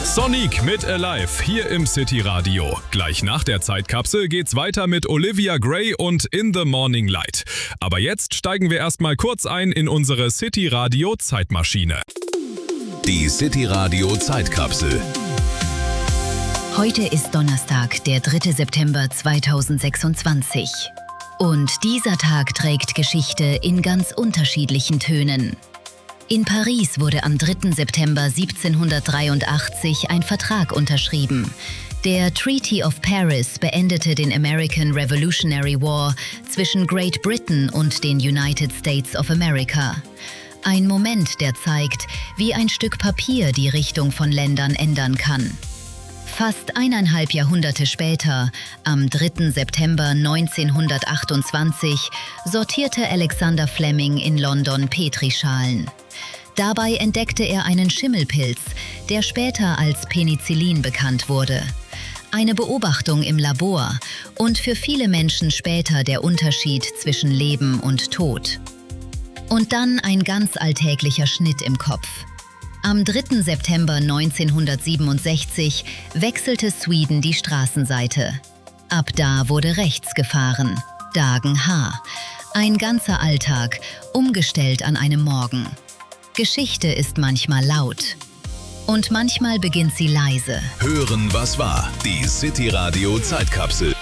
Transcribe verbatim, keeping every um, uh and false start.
Sonic mit Alive hier im City Radio. Gleich nach der Zeitkapsel geht's weiter mit Olivia Gray und In the Morning Light. Aber jetzt steigen wir erstmal kurz ein in unsere City Radio Zeitmaschine. Die City Radio Zeitkapsel. Heute ist Donnerstag, der dritte September zweitausendsechsundzwanzig. Und dieser Tag trägt Geschichte in ganz unterschiedlichen Tönen. In Paris wurde am dritten September siebzehnhundertdreiundachtzig ein Vertrag unterschrieben. Der Treaty of Paris beendete den American Revolutionary War zwischen Great Britain und den United States of America. Ein Moment, der zeigt, wie ein Stück Papier die Richtung von Ländern ändern kann. Fast eineinhalb Jahrhunderte später, am dritten September neunzehnhundertachtundzwanzig, sortierte Alexander Fleming in London Petrischalen. Dabei entdeckte er einen Schimmelpilz, der später als Penicillin bekannt wurde. Eine Beobachtung im Labor und für viele Menschen später der Unterschied zwischen Leben und Tod. Und dann ein ganz alltäglicher Schnitt im Kopf. Am dritten September neunzehnhundertsiebenundsechzig wechselte Sweden die Straßenseite. Ab da wurde rechts gefahren, Dagen H. Ein ganzer Alltag, umgestellt an einem Morgen. Geschichte ist manchmal laut. Und manchmal beginnt sie leise. Hören, was war. Die City Radio Zeitkapsel.